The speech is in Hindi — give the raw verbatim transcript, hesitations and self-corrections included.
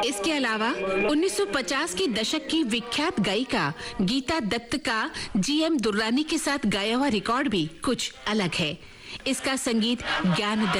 इसके अलावा उन्नीस सौ पचास के दशक की विख्यात गायिका गीता दत्त का जी एम दुर्रानी के साथ गाया हुआ रिकॉर्ड भी कुछ अलग है। इसका संगीत ज्ञान दत्त